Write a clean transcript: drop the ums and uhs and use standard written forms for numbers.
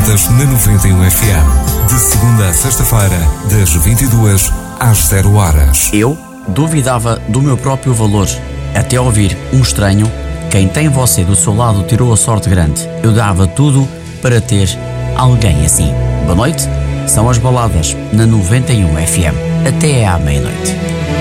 baladas na 91 FM. De segunda a sexta-feira, das 22 às 0 horas. Eu duvidava do meu próprio valor, até ouvir um estranho: quem tem você do seu lado tirou a sorte grande. Eu dava tudo para ter alguém assim. Boa noite, são as baladas na 91 FM. Até à meia-noite.